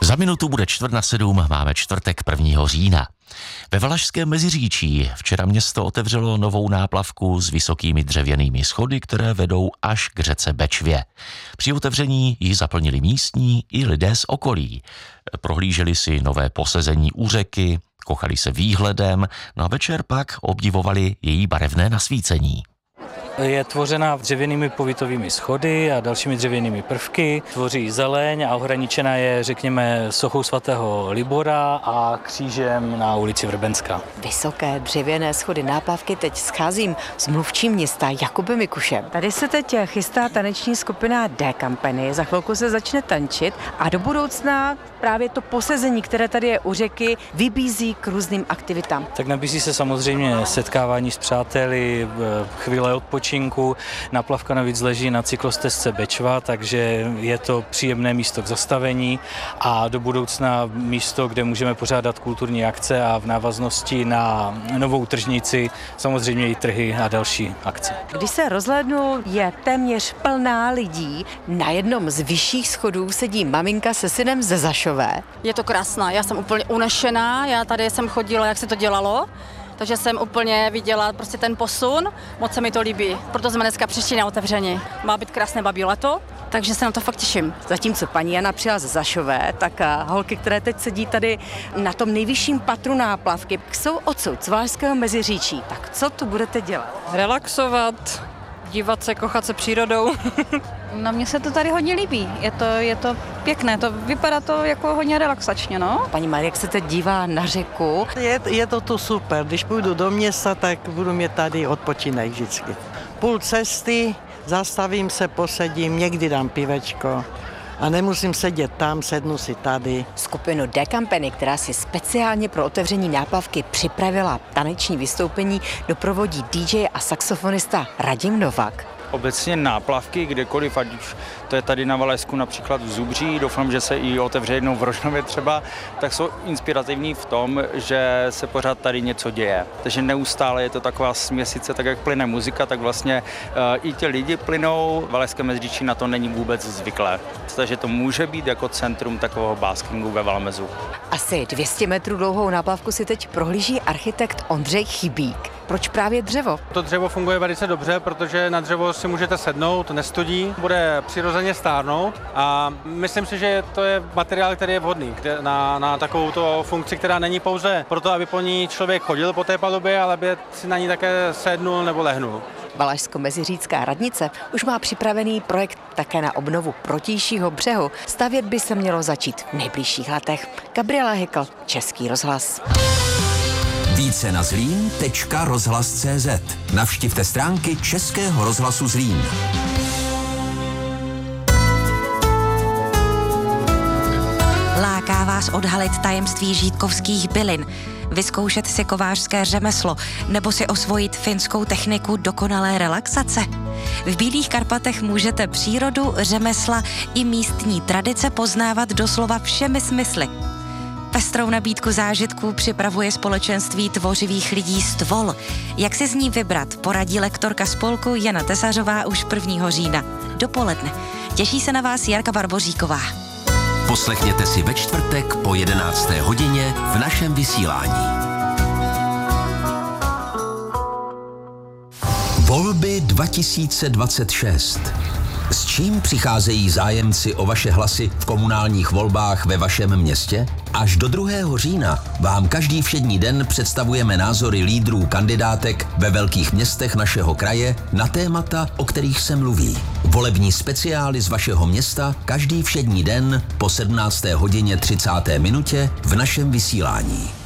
Za minutu bude 6:45, máme čtvrtek 1. října. Ve Valašském Meziříčí včera město otevřelo novou náplavku s vysokými dřevěnými schody, které vedou až k řece Bečvě. Při otevření ji zaplnili místní i lidé z okolí. Prohlíželi si nové posezení u řeky, kochali se výhledem, no a večer pak obdivovali její barevné nasvícení. Je tvořena dřevěnými povytovými schody a dalšími dřevěnými prvky. Tvoří zeleň a ohraničena je, řekněme, sochou svatého Libora a křížem na ulici Vrbenská. Vysoké dřevěné schody náplavky teď scházím s mluvčím města Jakubem Mikušem. Tady se teď chystá taneční skupina D Company. Za chvilku se začne tančit a do budoucna právě to posezení, které tady je u řeky, vybízí k různým aktivitám. Tak nabízí se samozřejmě setkávání s přáteli, chvíle odpočinku. Náplavka navíc leží na cyklostezce Bečva, takže je to příjemné místo k zastavení a do budoucna místo, kde můžeme pořádat kulturní akce a v návaznosti na novou tržnici samozřejmě i trhy a další akce. Když se rozhlédnu, je téměř plná lidí. Na jednom z vyšších schodů sedí maminka se synem ze Zašové. Je to krásná, já jsem úplně unešená, já tady jsem chodila, jak se to dělalo. Takže jsem úplně viděla prostě ten posun, moc se mi to líbí. Proto jsme dneska přišli na otevření. Má být krásné babí leto, takže se na to fakt těším. Zatímco paní Jana přijela ze Zašové, tak holky, které teď sedí tady na tom nejvyšším patru náplavky, jsou odsud z Valašského Meziříčí. Tak co tu budete dělat? Relaxovat, dívat se, kochat se přírodou. No mně se to tady hodně líbí, je to pěkné, vypadá to jako hodně relaxačně, no. Paní Marie, jak se teď dívá na řeku? Je to tu super, když půjdu do města, tak budu mít tady odpočinek vždycky. Půl cesty, zastavím se, posedím, někdy dám pivečko. A nemusím sedět tam, sednu si tady. Skupinu D Company, která si speciálně pro otevření náplavky připravila taneční vystoupení, doprovodí DJ a saxofonista Radim Novak. Obecně náplavky kdekoliv, ať už to je tady na Valašsku například v Zubří, doufám, že se i otevře jednou v Rožnově třeba, tak jsou inspirativní v tom, že se pořád tady něco děje. Takže neustále je to taková směsice, tak jak plyne muzika, tak vlastně i ti lidi plynou. Valašské Meziříčí na to není vůbec zvyklé. Takže to může být jako centrum takového baskingu ve Valmezu. Asi 200 metrů dlouhou náplavku si teď prohlíží architekt Ondřej Chybík. Proč právě dřevo? To dřevo funguje velice dobře, protože na dřevo si můžete sednout, nestudí, bude přirozeně stárnout a myslím si, že to je materiál, který je vhodný na takovouto funkci, která není pouze proto, aby po ní člověk chodil po té palubě, ale aby si na ní také sednul nebo lehnul. Valašsko-Meziříčská radnice už má připravený projekt také na obnovu protějšího břehu. Stavět by se mělo začít v nejbližších letech. Gabriela Hekl, Český rozhlas. Více na zlín.rozhlas.cz. Navštivte stránky Českého rozhlasu Zlín. Láká vás odhalit tajemství žítkovských bylin, vyzkoušet si kovářské řemeslo nebo si osvojit finskou techniku dokonalé relaxace? V Bílých Karpatech můžete přírodu, řemesla i místní tradice poznávat doslova všemi smysly. Pestrou nabídku zážitků připravuje společenství tvořivých lidí Stvol. Jak si z ní vybrat, poradí lektorka spolku Jana Tesařová už 1. října. Dopoledne. Těší se na vás Jarka Barboříková. Poslechněte si ve čtvrtek po 11. hodině v našem vysílání. Volby 2026. S čím přicházejí zájemci o vaše hlasy v komunálních volbách ve vašem městě? Až do 2. října vám každý všední den představujeme názory lídrů kandidátek ve velkých městech našeho kraje na témata, o kterých se mluví. Volební speciály z vašeho města každý všední den po 17. hodině 30. minutě v našem vysílání.